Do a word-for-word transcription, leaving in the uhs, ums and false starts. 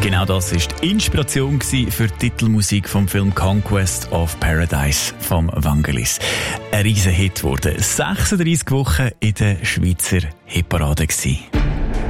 Genau das war die Inspiration für die Titelmusik vom Film Conquest of Paradise vom Vangelis. Ein riesen Hit wurde. sechsunddreissig Wochen in der Schweizer Hitparade gewesen.